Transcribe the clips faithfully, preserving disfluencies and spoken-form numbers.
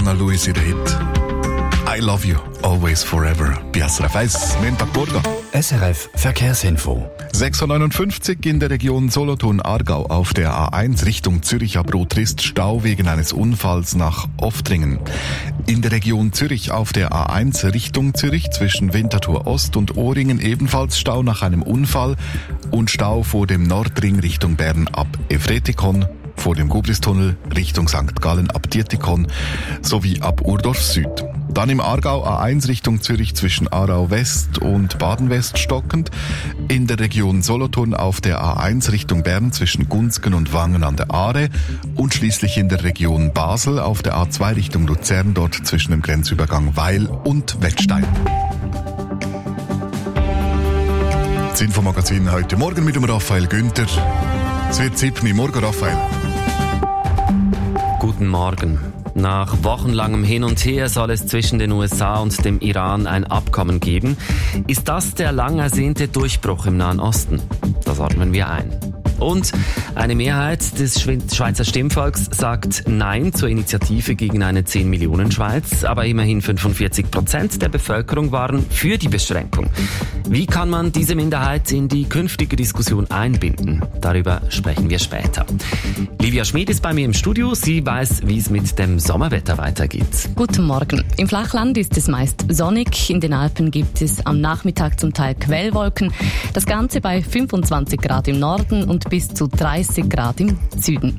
Donna Lewis in der Hit I Love You, Always Forever. Bei S R F eins, Montag Morgen. S R F Verkehrsinfo. sechs Uhr neunundfünfzig in der Region Solothurn-Aargau auf der A eins Richtung Zürich ab Rotrist Stau wegen eines Unfalls nach Oftringen. In der Region Zürich auf der A eins Richtung Zürich zwischen Winterthur Ost und Ohringen ebenfalls Stau nach einem Unfall und Stau vor dem Nordring Richtung Bern ab Efretikon, vor dem Gubristunnel Richtung Sankt Gallen ab Dietikon sowie ab Urdorf Süd. Dann im Aargau A eins Richtung Zürich zwischen Aarau West und Baden West stockend. In der Region Solothurn auf der A eins Richtung Bern zwischen Gunzgen und Wangen an der Aare. Und schließlich in der Region Basel auf der A zwei Richtung Luzern, dort zwischen dem Grenzübergang Weil und Wettstein. Das Infomagazin heute Morgen mit dem Raphael Günther. Es wird sieben. Morgen, Raphael. Guten Morgen. Nach wochenlangem Hin und Her soll es zwischen den U S A und dem Iran ein Abkommen geben. Ist das der lang ersehnte Durchbruch im Nahen Osten? Das ordnen wir ein. Und eine Mehrheit des Schweizer Stimmvolks sagt Nein zur Initiative gegen eine zehn Millionen Schweiz, aber immerhin fünfundvierzig Prozent der Bevölkerung waren für die Beschränkung. Wie kann man diese Minderheit in die künftige Diskussion einbinden? Darüber sprechen wir später. Livia Schmid ist bei mir im Studio. Sie weiß, wie es mit dem Sommerwetter weitergeht. Guten Morgen. Im Flachland ist es meist sonnig. In den Alpen gibt es am Nachmittag zum Teil Quellwolken. Das Ganze bei fünfundzwanzig Grad im Norden und bis zu dreißig Grad im Süden.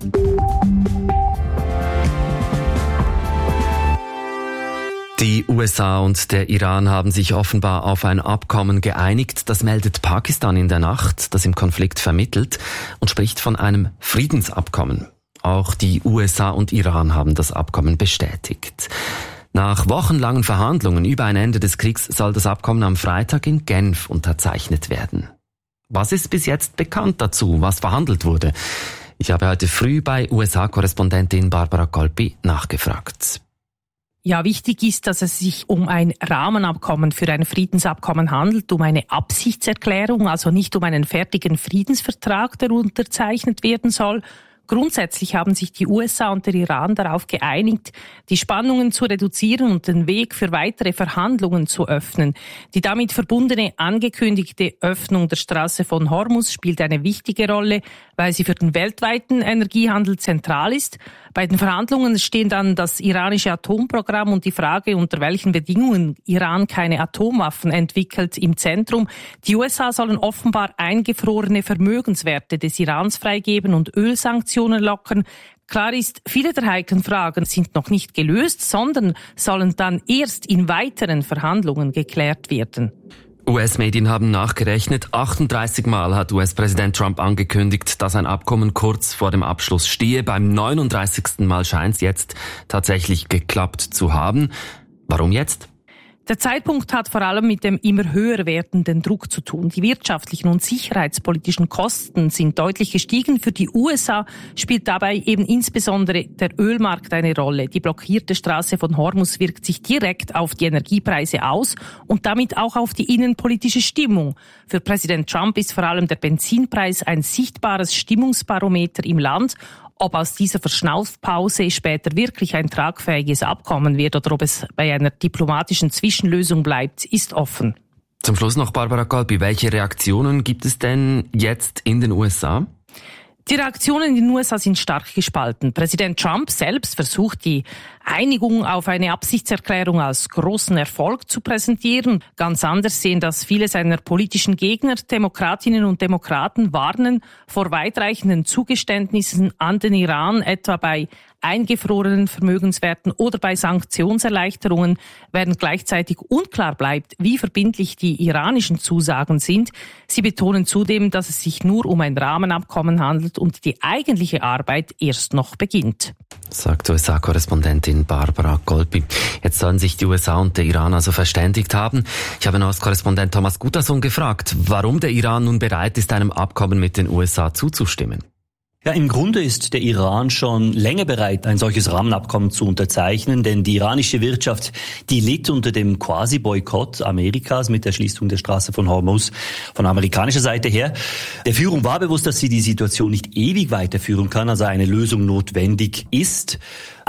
Die U S A und der Iran haben sich offenbar auf ein Abkommen geeinigt. Das meldet Pakistan in der Nacht, das im Konflikt vermittelt und spricht von einem Friedensabkommen. Auch die U S A und Iran haben das Abkommen bestätigt. Nach wochenlangen Verhandlungen über ein Ende des Kriegs soll das Abkommen am Freitag in Genf unterzeichnet werden. Was ist bis jetzt bekannt dazu, was verhandelt wurde? Ich habe heute früh bei U S A-Korrespondentin Barbara Colpi nachgefragt. Ja, wichtig ist, dass es sich um ein Rahmenabkommen für ein Friedensabkommen handelt, um eine Absichtserklärung, also nicht um einen fertigen Friedensvertrag, der unterzeichnet werden soll. Grundsätzlich haben sich die U S A und der Iran darauf geeinigt, die Spannungen zu reduzieren und den Weg für weitere Verhandlungen zu öffnen. Die damit verbundene angekündigte Öffnung der Straße von Hormuz spielt eine wichtige Rolle, weil sie für den weltweiten Energiehandel zentral ist. Bei den Verhandlungen stehen dann das iranische Atomprogramm und die Frage, unter welchen Bedingungen Iran keine Atomwaffen entwickelt, im Zentrum. Die U S A sollen offenbar eingefrorene Vermögenswerte des Irans freigeben und Ölsanktionen lockern. Klar ist, viele der heiklen Fragen sind noch nicht gelöst, sondern sollen dann erst in weiteren Verhandlungen geklärt werden. U S-Medien haben nachgerechnet, achtunddreißig Mal hat U S-Präsident Trump angekündigt, dass ein Abkommen kurz vor dem Abschluss stehe. Beim neununddreißigsten Mal scheint es jetzt tatsächlich geklappt zu haben. Warum jetzt? Der Zeitpunkt hat vor allem mit dem immer höher werdenden Druck zu tun. Die wirtschaftlichen und sicherheitspolitischen Kosten sind deutlich gestiegen. Für die U S A spielt dabei eben insbesondere der Ölmarkt eine Rolle. Die blockierte Straße von Hormuz wirkt sich direkt auf die Energiepreise aus und damit auch auf die innenpolitische Stimmung. Für Präsident Trump ist vor allem der Benzinpreis ein sichtbares Stimmungsbarometer im Land. Ob aus dieser Verschnaufpause später wirklich ein tragfähiges Abkommen wird oder ob es bei einer diplomatischen Zwischenlösung bleibt, ist offen. Zum Schluss noch Barbara Colpi. Welche Reaktionen gibt es denn jetzt in den U S A? Die Reaktionen in den U S A sind stark gespalten. Präsident Trump selbst versucht, die Einigung auf eine Absichtserklärung als großen Erfolg zu präsentieren. Ganz anders sehen das viele seiner politischen Gegner. Demokratinnen und Demokraten warnen vor weitreichenden Zugeständnissen an den Iran, etwa bei eingefrorenen Vermögenswerten oder bei Sanktionserleichterungen, während gleichzeitig unklar bleibt, wie verbindlich die iranischen Zusagen sind. Sie betonen zudem, dass es sich nur um ein Rahmenabkommen handelt und die eigentliche Arbeit erst noch beginnt. Sagt U S A-Korrespondentin Barbara Colpi. Jetzt sollen sich die U S A und der Iran also verständigt haben. Ich habe Ostkorrespondent Thomas Gutterson gefragt, warum der Iran nun bereit ist, einem Abkommen mit den U S A zuzustimmen. Ja, im Grunde ist der Iran schon länger bereit, ein solches Rahmenabkommen zu unterzeichnen, denn die iranische Wirtschaft, die litt unter dem Quasi-Boykott Amerikas mit der Schließung der Straße von Hormuz von amerikanischer Seite her. Der Führung war bewusst, dass sie die Situation nicht ewig weiterführen kann, also eine Lösung notwendig ist.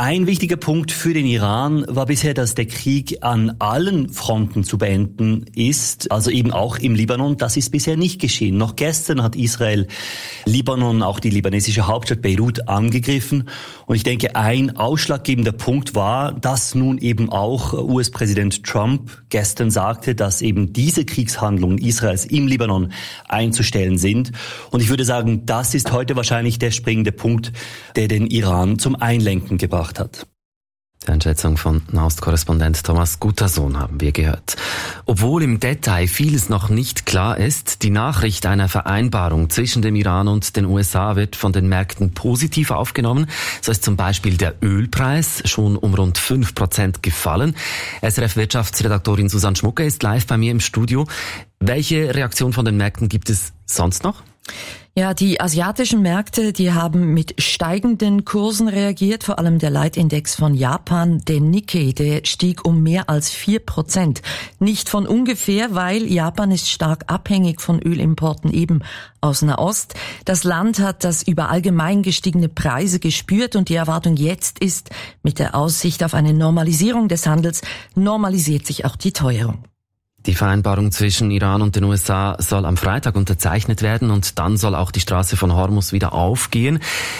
Ein wichtiger Punkt für den Iran war bisher, dass der Krieg an allen Fronten zu beenden ist, also eben auch im Libanon. Das ist bisher nicht geschehen. Noch gestern hat Israel Libanon, auch die libanesische Hauptstadt Beirut, angegriffen. Und ich denke, ein ausschlaggebender Punkt war, dass nun eben auch U S-Präsident Trump gestern sagte, dass eben diese Kriegshandlungen Israels im Libanon einzustellen sind. Und ich würde sagen, das ist heute wahrscheinlich der springende Punkt, der den Iran zum Einlenken gebracht hat. Die Einschätzung von Nahost-Korrespondent Thomas Guttersohn haben wir gehört. Obwohl im Detail vieles noch nicht klar ist, die Nachricht einer Vereinbarung zwischen dem Iran und den U S A wird von den Märkten positiv aufgenommen. So ist zum Beispiel der Ölpreis schon um rund fünf Prozent gefallen. S R F-Wirtschaftsredaktorin Susanne Schmucke ist live bei mir im Studio. Welche Reaktion von den Märkten gibt es sonst noch? Ja, die asiatischen Märkte, die haben mit steigenden Kursen reagiert, vor allem der Leitindex von Japan, der Nikkei, der stieg um mehr als vier Prozent. Nicht von ungefähr, weil Japan ist stark abhängig von Ölimporten eben aus Nahost. Das Land hat das über allgemein gestiegene Preise gespürt und die Erwartung jetzt ist, mit der Aussicht auf eine Normalisierung des Handels, normalisiert sich auch die Teuerung. Die Vereinbarung zwischen Iran und den U S A soll am Freitag unterzeichnet werden und dann soll auch die Straße von Hormuz wieder aufgehen.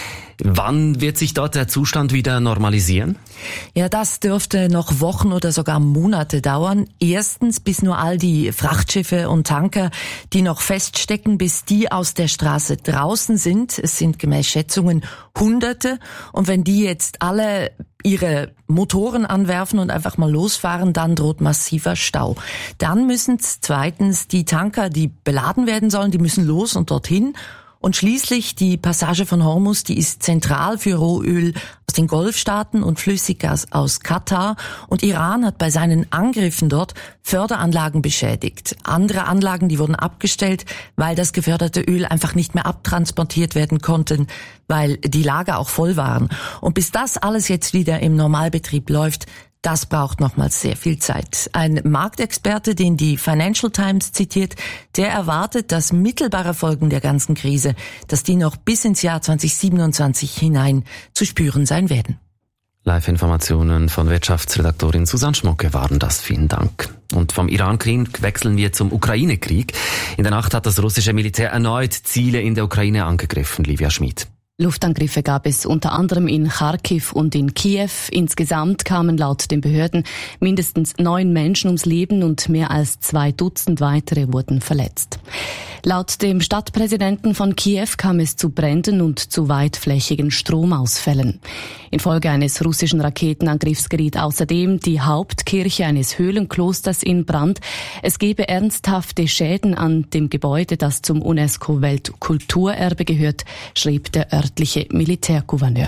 Wann wird sich dort der Zustand wieder normalisieren? Ja, das dürfte noch Wochen oder sogar Monate dauern. Erstens, bis nur all die Frachtschiffe und Tanker, die noch feststecken, bis die aus der Straße draußen sind. Es sind gemäß Schätzungen Hunderte. Und wenn die jetzt alle ihre Motoren anwerfen und einfach mal losfahren, dann droht massiver Stau. Dann müssen zweitens die Tanker, die beladen werden sollen, die müssen los und dorthin. Und schließlich die Passage von Hormuz, die ist zentral für Rohöl aus den Golfstaaten und Flüssiggas aus Katar. Und Iran hat bei seinen Angriffen dort Förderanlagen beschädigt. Andere Anlagen, die wurden abgestellt, weil das geförderte Öl einfach nicht mehr abtransportiert werden konnte, weil die Lager auch voll waren. Und bis das alles jetzt wieder im Normalbetrieb läuft, das braucht nochmals sehr viel Zeit. Ein Marktexperte, den die Financial Times zitiert, der erwartet, dass mittelbare Folgen der ganzen Krise, dass die noch bis ins Jahr zwanzig siebenundzwanzig hinein zu spüren sein werden. Live-Informationen von Wirtschaftsredaktorin Susanne Schmucke waren das. Vielen Dank. Und vom Iran-Krieg wechseln wir zum Ukraine-Krieg. In der Nacht hat das russische Militär erneut Ziele in der Ukraine angegriffen. Livia Schmid. Luftangriffe gab es unter anderem in Kharkiv und in Kiew. Insgesamt kamen laut den Behörden mindestens neun Menschen ums Leben und mehr als zwei Dutzend weitere wurden verletzt. Laut dem Stadtpräsidenten von Kiew kam es zu Bränden und zu weitflächigen Stromausfällen. Infolge eines russischen Raketenangriffs geriet außerdem die Hauptkirche eines Höhlenklosters in Brand. Es gebe ernsthafte Schäden an dem Gebäude, das zum UNESCO-Weltkulturerbe gehört, schrieb der örtliche Militärgouverneur.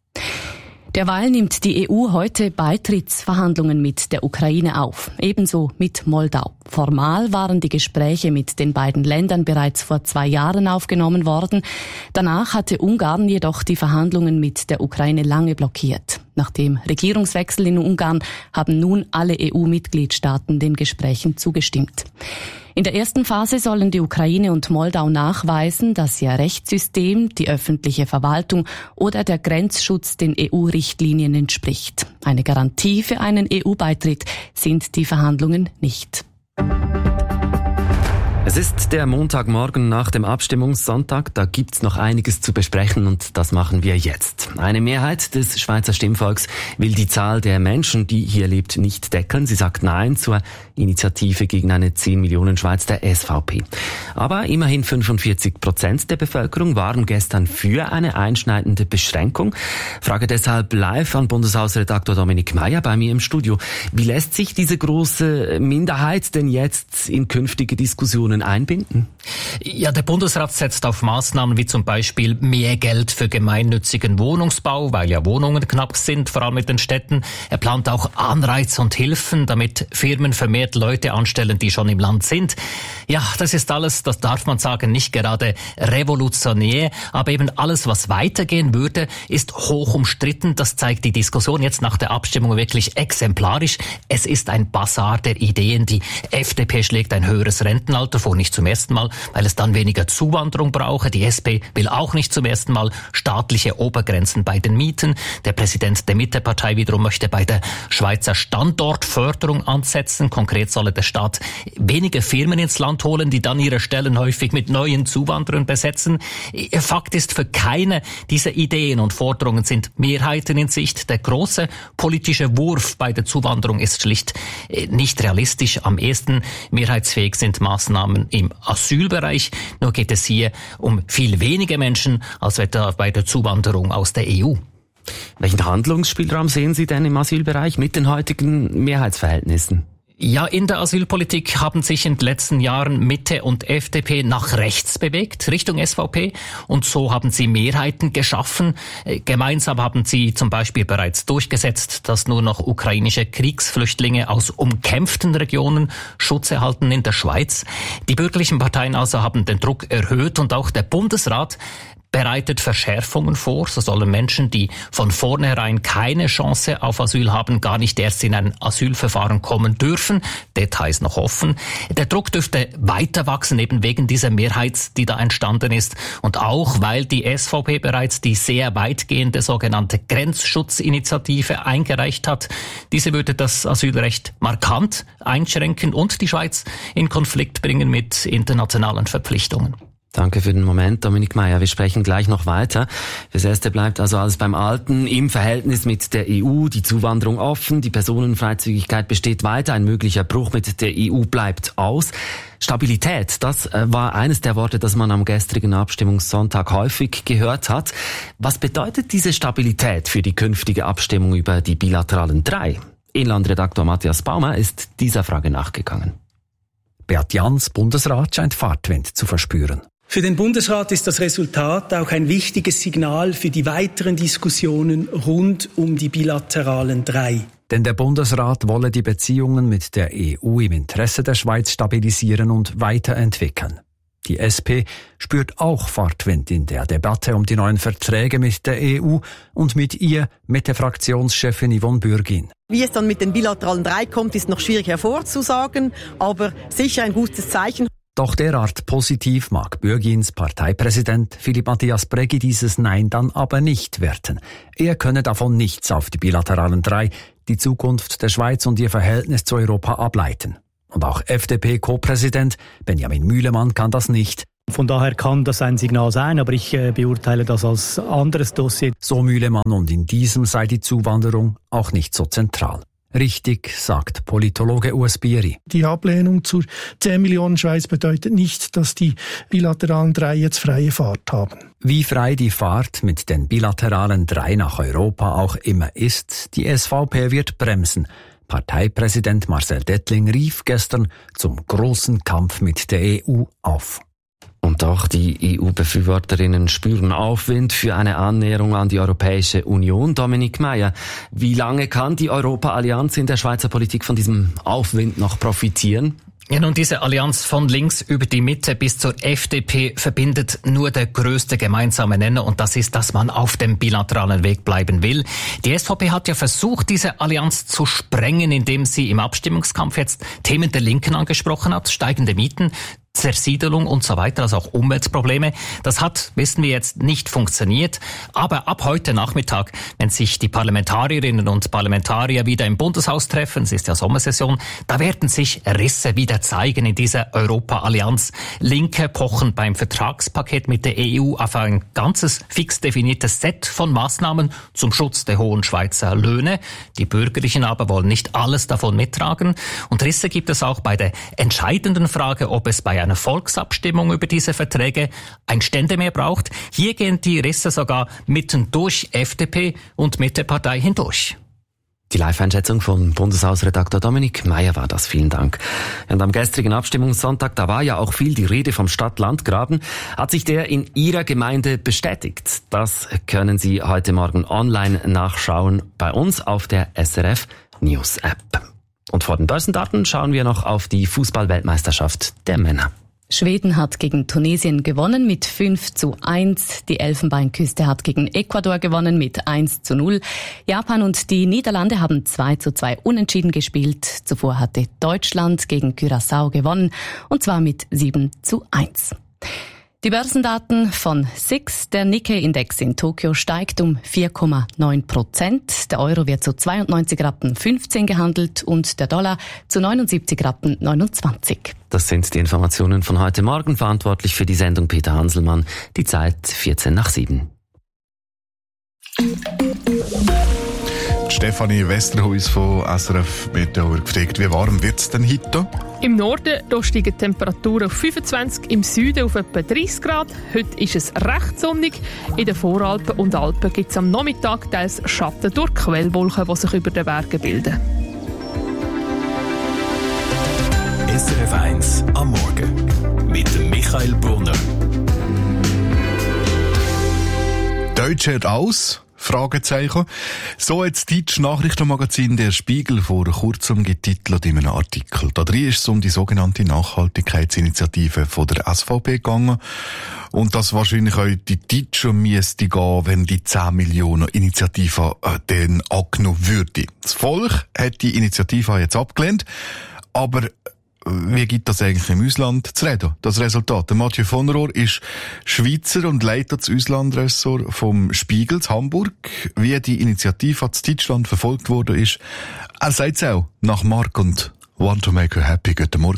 Derweil nimmt die E U heute Beitrittsverhandlungen mit der Ukraine auf, ebenso mit Moldau. Formal waren die Gespräche mit den beiden Ländern bereits vor zwei Jahren aufgenommen worden. Danach hatte Ungarn jedoch die Verhandlungen mit der Ukraine lange blockiert. Nach dem Regierungswechsel in Ungarn haben nun alle E U-Mitgliedstaaten den Gesprächen zugestimmt. In der ersten Phase sollen die Ukraine und Moldau nachweisen, dass ihr Rechtssystem, die öffentliche Verwaltung oder der Grenzschutz den E U-Richtlinien entspricht. Eine Garantie für einen E U-Beitritt sind die Verhandlungen nicht. Es ist der Montagmorgen nach dem Abstimmungssonntag. Da gibt's noch einiges zu besprechen und das machen wir jetzt. Eine Mehrheit des Schweizer Stimmvolks will die Zahl der Menschen, die hier lebt, nicht deckeln. Sie sagt Nein zur Initiative gegen eine zehn Millionen Schweiz der S V P. Aber immerhin fünfundvierzig Prozent der Bevölkerung waren gestern für eine einschneidende Beschränkung. Frage deshalb live an Bundeshausredaktor Dominik Meyer bei mir im Studio. Wie lässt sich diese große Minderheit denn jetzt in künftige Diskussionen einbinden? Ja, der Bundesrat setzt auf Maßnahmen wie zum Beispiel mehr Geld für gemeinnützigen Wohnungsbau, weil ja Wohnungen knapp sind, vor allem in den Städten. Er plant auch Anreize und Hilfen, damit Firmen vermehrt wird Leute anstellen, die schon im Land sind. Ja, das ist alles, das darf man sagen, nicht gerade revolutionär, aber eben alles, was weitergehen würde, ist hoch umstritten. Das zeigt die Diskussion jetzt nach der Abstimmung wirklich exemplarisch. Es ist ein Basar der Ideen. Die F D P schlägt ein höheres Rentenalter vor, nicht zum ersten Mal, weil es dann weniger Zuwanderung brauche. Die S P will auch nicht zum ersten Mal staatliche Obergrenzen bei den Mieten. Der Präsident der Mittepartei wiederum möchte bei der Schweizer Standortförderung ansetzen. Konkret solle der Staat weniger Firmen ins Land holen, die dann ihre Stellen häufig mit neuen Zuwanderern besetzen. Fakt ist, für keine dieser Ideen und Forderungen sind Mehrheiten in Sicht. Der große politische Wurf bei der Zuwanderung ist schlicht nicht realistisch. Am ehesten mehrheitsfähig sind Maßnahmen im Asylbereich. Nur geht es hier um viel weniger Menschen als etwa bei der Zuwanderung aus der E U. Welchen Handlungsspielraum sehen Sie denn im Asylbereich mit den heutigen Mehrheitsverhältnissen? Ja, in der Asylpolitik haben sich in den letzten Jahren Mitte und F D P nach rechts bewegt, Richtung S V P. Und so haben sie Mehrheiten geschaffen. Gemeinsam haben sie zum Beispiel bereits durchgesetzt, dass nur noch ukrainische Kriegsflüchtlinge aus umkämpften Regionen Schutz erhalten in der Schweiz. Die bürgerlichen Parteien also haben den Druck erhöht und auch der Bundesrat bereitet Verschärfungen vor. So sollen Menschen, die von vornherein keine Chance auf Asyl haben, gar nicht erst in ein Asylverfahren kommen dürfen. Details noch offen. Der Druck dürfte weiter wachsen, eben wegen dieser Mehrheit, die da entstanden ist. Und auch, weil die S V P bereits die sehr weitgehende sogenannte Grenzschutzinitiative eingereicht hat. Diese würde das Asylrecht markant einschränken und die Schweiz in Konflikt bringen mit internationalen Verpflichtungen. Danke für den Moment, Dominik Meier. Wir sprechen gleich noch weiter. Das Erste bleibt also alles beim Alten. Im Verhältnis mit der E U, die Zuwanderung offen, die Personenfreizügigkeit besteht weiter, ein möglicher Bruch mit der E U bleibt aus. Stabilität, das war eines der Worte, das man am gestrigen Abstimmungssonntag häufig gehört hat. Was bedeutet diese Stabilität für die künftige Abstimmung über die bilateralen drei? Inlandredaktor Matthias Baumer ist dieser Frage nachgegangen. Beat Jans Bundesrat scheint Fahrtwind zu verspüren. Für den Bundesrat ist das Resultat auch ein wichtiges Signal für die weiteren Diskussionen rund um die bilateralen drei. Denn der Bundesrat wolle die Beziehungen mit der E U im Interesse der Schweiz stabilisieren und weiterentwickeln. Die S P spürt auch Fahrtwind in der Debatte um die neuen Verträge mit der E U und mit ihr mit der Fraktionschefin Yvonne Bürgin. Wie es dann mit den bilateralen drei kommt, ist noch schwierig hervorzusagen, aber sicher ein gutes Zeichen. Doch derart positiv mag Bürgins Parteipräsident Philipp Matthias Breggi dieses Nein dann aber nicht werten. Er könne davon nichts auf die bilateralen drei, die Zukunft der Schweiz und ihr Verhältnis zu Europa ableiten. Und auch F D P-Co-Präsident Benjamin Mühlemann kann das nicht. Von daher kann das ein Signal sein, aber ich äh, beurteile das als anderes Dossier. So Mühlemann, und in diesem sei die Zuwanderung auch nicht so zentral. Richtig, sagt Politologe Urs Bieri. Die Ablehnung zur zehn Millionen Schweiz bedeutet nicht, dass die bilateralen drei jetzt freie Fahrt haben. Wie frei die Fahrt mit den bilateralen drei nach Europa auch immer ist, die S V P wird bremsen. Parteipräsident Marcel Dettling rief gestern zum großen Kampf mit der E U auf. Und auch die E U-Befürworterinnen spüren Aufwind für eine Annäherung an die Europäische Union. Dominik Meier, wie lange kann die Europa-Allianz in der Schweizer Politik von diesem Aufwind noch profitieren? Ja, nun, diese Allianz von links über die Mitte bis zur F D P verbindet nur der größte gemeinsame Nenner, und das ist, dass man auf dem bilateralen Weg bleiben will. Die S V P hat ja versucht, diese Allianz zu sprengen, indem sie im Abstimmungskampf jetzt Themen der Linken angesprochen hat, steigende Mieten, Zersiedelung und so weiter, also auch Umweltprobleme. Das hat, wissen wir jetzt, nicht funktioniert. Aber ab heute Nachmittag, wenn sich die Parlamentarierinnen und Parlamentarier wieder im Bundeshaus treffen, es ist ja Sommersession, da werden sich Risse wieder zeigen in dieser Europa-Allianz. Linke pochen beim Vertragspaket mit der E U auf ein ganzes fix definiertes Set von Maßnahmen zum Schutz der hohen Schweizer Löhne. Die Bürgerlichen aber wollen nicht alles davon mittragen. Und Risse gibt es auch bei der entscheidenden Frage, ob es bei einer Volksabstimmung über diese Verträge ein Ständemehr braucht. Hier gehen die Risse sogar mitten durch F D P und Mittepartei hindurch. Die Live-Einschätzung von Bundeshausredaktor Dominik Meier war das. Vielen Dank. Und am gestrigen Abstimmungssonntag, da war ja auch viel die Rede vom Stadt-Land-Graben. Hat sich der in Ihrer Gemeinde bestätigt? Das können Sie heute Morgen online nachschauen bei uns auf der S R F News App. Und vor den Börsendaten schauen wir noch auf die Fußball-Weltmeisterschaft der Männer. Schweden hat gegen Tunesien gewonnen mit fünf zu eins. Die Elfenbeinküste hat gegen Ecuador gewonnen mit eins zu null. Japan und die Niederlande haben zwei zu zwei unentschieden gespielt. Zuvor hatte Deutschland gegen Curaçao gewonnen, und zwar mit sieben zu eins. Die Börsendaten von S I X. Der Nikkei-Index in Tokio steigt um vier Komma neun Prozent. Der Euro wird zu zweiundneunzig Rappen fünfzehn gehandelt und der Dollar zu neunundsiebzig Rappen neunundzwanzig. Das sind die Informationen von heute Morgen. Verantwortlich für die Sendung Peter Hanselmann. Die Zeit vierzehn nach sieben. Stefanie Westerhuis von S R F Meteor gefragt, wie warm wird es denn heute? Im Norden da steigen die Temperaturen auf fünfundzwanzig, im Süden auf etwa dreißig Grad. Heute ist es recht sonnig. In den Voralpen und Alpen gibt es am Nachmittag teils Schatten durch Quellwolken, die sich über den Bergen bilden. S R F eins am Morgen mit Michael Brunner. Deutsch hört aus? Fragezeichen. So hat das deutsche Nachrichtenmagazin Der Spiegel vor kurzem getitelt in einem Artikel. Da drin ist es um die sogenannte Nachhaltigkeitsinitiative von der S V P gegangen. Und das wahrscheinlich auch die Deutschen müsste gehen, wenn die zehn Millionen Initiative äh, dann angenommen würde. Das Volk hat die Initiative jetzt abgelehnt, aber wie gibt das eigentlich im Ausland zu reden? Das Resultat. Der Mathieu von Rohr ist Schweizer und leitet das Auslandressort vom Spiegel in Hamburg. Wie die Initiative in Deutschland verfolgt worden ist, er sagt es auch nach Mark und Want to Make Her Happy. Guten Morgen.